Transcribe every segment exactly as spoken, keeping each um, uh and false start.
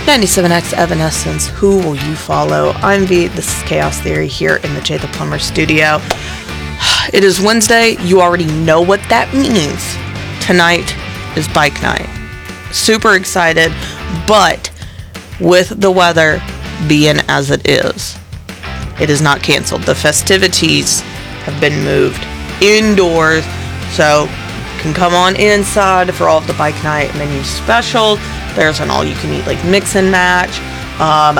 ninety-seven X Evanescence, who will you follow? I'm V, this is Chaos Theory here in the Jay the Plumber studio. It is Wednesday, you already know what that means. Tonight is bike night. Super excited, but with the weather being as it is, it is not canceled. The festivities have been moved indoors, so you can come on inside for all of the bike night menu specials. There's an all-you-can-eat like mix and match. Um,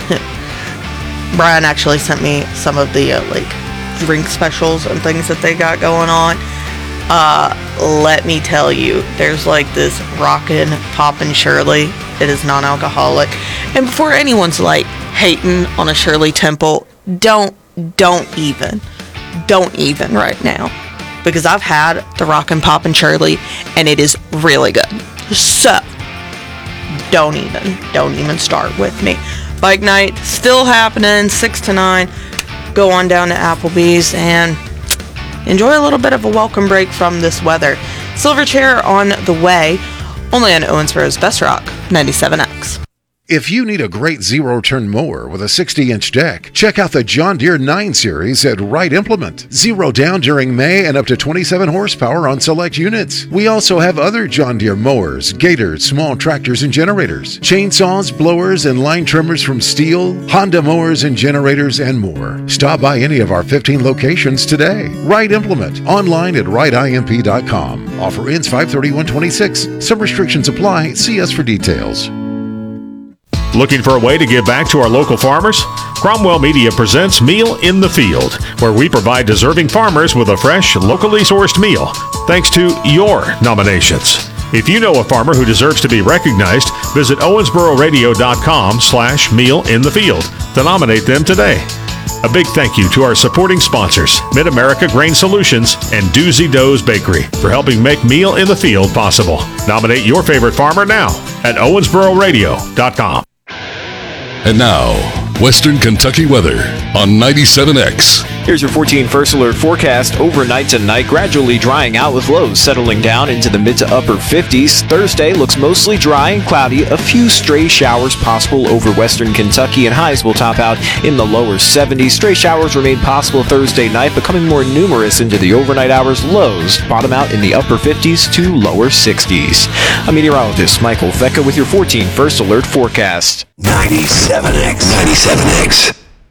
Brian actually sent me some of the uh, like drink specials and things that they got going on. Uh, let me tell you, there's like this Rockin' Poppin' Shirley. It is non-alcoholic. And before anyone's like hating on a Shirley Temple, don't, don't even, don't even right now, because I've had the Rockin' Poppin' Shirley and it is really good. So don't even, don't even start with me. Bike night still happening, six to nine. Go on down to Applebee's and enjoy a little bit of a welcome break from this weather. Silverchair on the way, only on Owensboro's Best Rock, ninety-seven X. If you need a great zero-turn mower with a sixty-inch deck, check out the John Deere nine Series at Wright Implement. Zero down during May and up to twenty-seven horsepower on select units. We also have other John Deere mowers, gators, small tractors and generators, chainsaws, blowers, and line trimmers from Steel, Honda mowers and generators, and more. Stop by any of our fifteen locations today. Wright Implement, online at wright imp dot com. Offer ends five thirty-one twenty-six. Some restrictions apply. See us for details. Looking for a way to give back to our local farmers? Cromwell Media presents Meal in the Field, where we provide deserving farmers with a fresh, locally sourced meal, thanks to your nominations. If you know a farmer who deserves to be recognized, visit owensboro-radio.com slash meal in the field to nominate them today. A big thank you to our supporting sponsors, Mid-America Grain Solutions and Doozy Doe's Bakery, for helping make Meal in the Field possible. Nominate your favorite farmer now at owensboro radio dot com. And now, Western Kentucky weather on ninety-seven X. Here's your fourteen First Alert forecast. Overnight tonight, gradually drying out with lows settling down into the mid to upper fifties. Thursday looks mostly dry and cloudy. A few stray showers possible over western Kentucky, and highs will top out in the lower seventies. Stray showers remain possible Thursday night, becoming more numerous into the overnight hours. Lows bottom out in the upper fifties to lower sixties. I'm meteorologist Michael Vecca with your fourteen First Alert forecast. ninety-seven X. ninety-seven X.